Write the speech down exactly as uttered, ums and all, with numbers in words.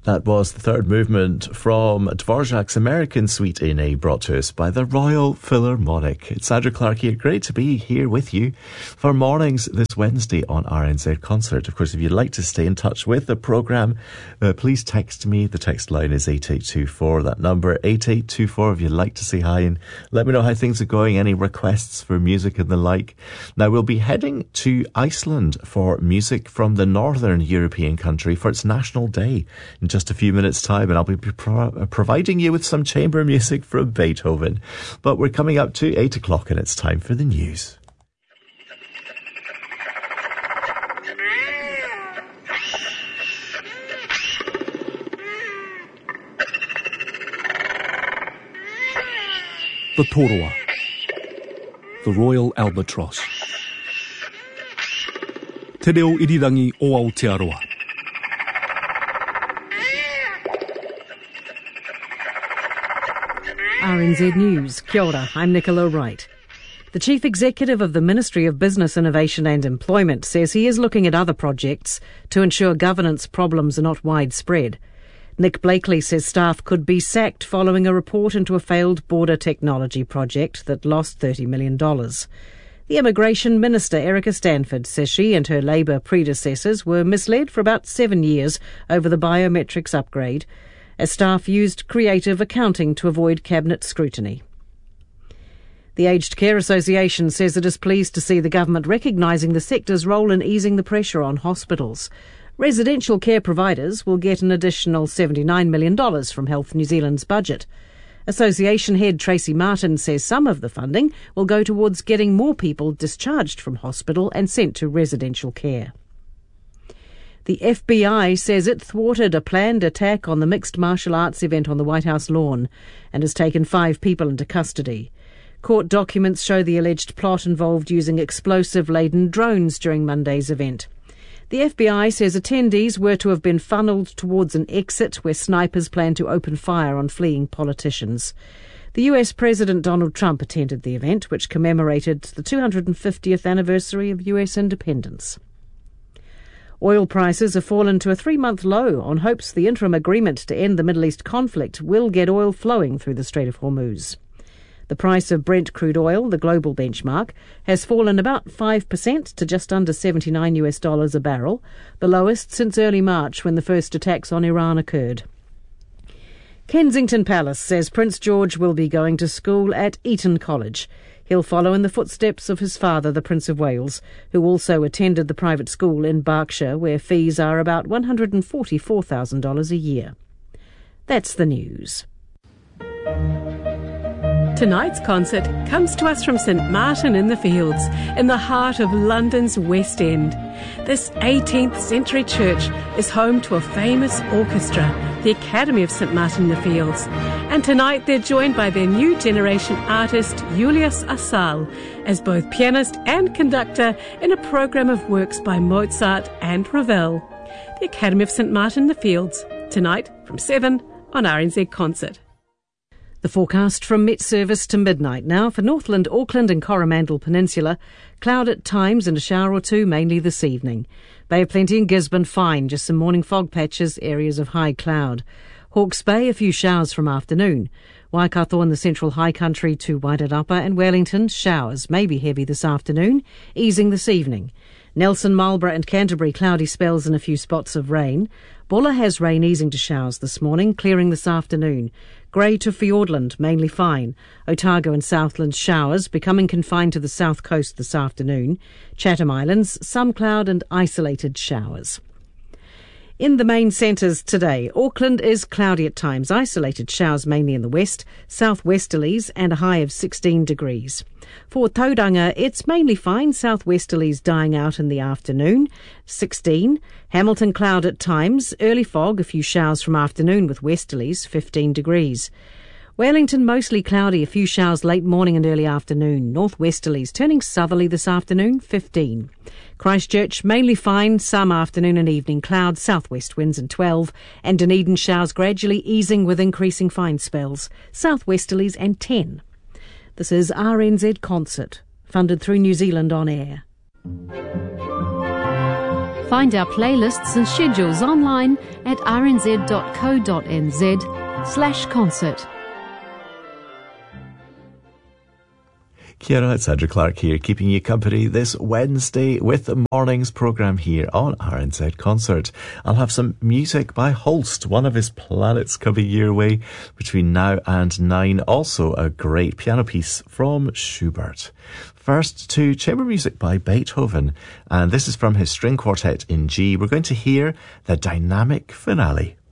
That was the third movement from Dvorak's American Suite in A, brought to us by the Royal Philharmonic. It's Andrew Clark here. Great to be here with you for mornings this Wednesday on R N Z Concert. Of course, if you'd like to stay in touch with the programme, uh, please text me. The text line is eight eight two four. That number, eight eight two four, if you'd like to say hi and let me know how things are going, any requests for music and the like. Now, we'll be heading to Iceland for music from the northern European country for its National Day in just a few minutes' time, and I'll be pro- providing you with some chamber music from Beethoven. But we're coming up to eight o'clock and it's time for the news. The Toroa, the Royal Albatross. Te reo irirangi o Aotearoa. R N Z News. Kia ora, I'm Nicola Wright. The Chief Executive of the Ministry of Business, Innovation and Employment says he is looking at other projects to ensure governance problems are not widespread. Nick Blakely says staff could be sacked following a report into a failed border technology project that lost thirty million dollars. The Immigration Minister, Erica Stanford, says she and her Labour predecessors were misled for about seven years over the biometrics upgrade, as staff used creative accounting to avoid cabinet scrutiny. The Aged Care Association says it is pleased to see the government recognising the sector's role in easing the pressure on hospitals. Residential care providers will get an additional seventy-nine million dollars from Health New Zealand's budget. Association head Tracy Martin says some of the funding will go towards getting more people discharged from hospital and sent to residential care. The F B I says it thwarted a planned attack on the mixed martial arts event on the White House lawn and has taken five people into custody. Court documents show the alleged plot involved using explosive-laden drones during Monday's event. The F B I says attendees were to have been funneled towards an exit where snipers plan to open fire on fleeing politicians. The U S President Donald Trump attended the event, which commemorated the two hundred fiftieth anniversary of U S independence. Oil prices have fallen to a three-month low on hopes the interim agreement to end the Middle East conflict will get oil flowing through the Strait of Hormuz. The price of Brent crude oil, the global benchmark, has fallen about five percent to just under seventy-nine US dollars a barrel, the lowest since early March when the first attacks on Iran occurred. Kensington Palace says Prince George will be going to school at Eton College. He'll follow in the footsteps of his father, the Prince of Wales, who also attended the private school in Berkshire, where fees are about one hundred forty-four thousand dollars a year. That's the news. Tonight's concert comes to us from St Martin in the Fields, in the heart of London's West End. This eighteenth century church is home to a famous orchestra, the Academy of St Martin in the Fields. And tonight they're joined by their new generation artist, Julius Asal, as both pianist and conductor in a programme of works by Mozart and Ravel. The Academy of St Martin in the Fields, tonight from seven on R N Z Concert. The forecast from Met Service to midnight now for Northland, Auckland and Coromandel Peninsula. Cloud at times and a shower or two mainly this evening. Bay of Plenty and Gisborne fine, just some morning fog patches, areas of high cloud. Hawke's Bay a few showers from afternoon. Waikato in the central high country to Wairarapa and Wellington showers, maybe heavy this afternoon, easing this evening. Nelson, Marlborough and Canterbury cloudy spells and a few spots of rain. Bulla has rain easing to showers this morning, clearing this afternoon. Grey to Fiordland, mainly fine. Otago and Southland showers, becoming confined to the south coast this afternoon. Chatham Islands, some cloud and isolated showers. In the main centres today, Auckland is cloudy at times, isolated showers mainly in the west, southwesterlies and a high of sixteen degrees. For Tauranga, it's mainly fine, southwesterlies dying out in the afternoon, sixteen. Hamilton cloud at times, early fog, a few showers from afternoon with westerlies, fifteen degrees. Wellington mostly cloudy, a few showers late morning and early afternoon. Northwesterlies turning southerly this afternoon, fifteen. Christchurch mainly fine, some afternoon and evening clouds, southwest winds and twelve. And Dunedin showers gradually easing with increasing fine spells, southwesterlies and ten. This is R N Z Concert, funded through New Zealand On Air. Find our playlists and schedules online at rnz.co.nz slash concert. Kia ora, it's Andrew Clark here, keeping you company this Wednesday with the morning's programme here on R N Z Concert. I'll have some music by Holst, One of His Planets, coming your way between now and nine. Also a great piano piece from Schubert. First to chamber music by Beethoven, and this is from his string quartet in G. We're going to hear the dynamic finale.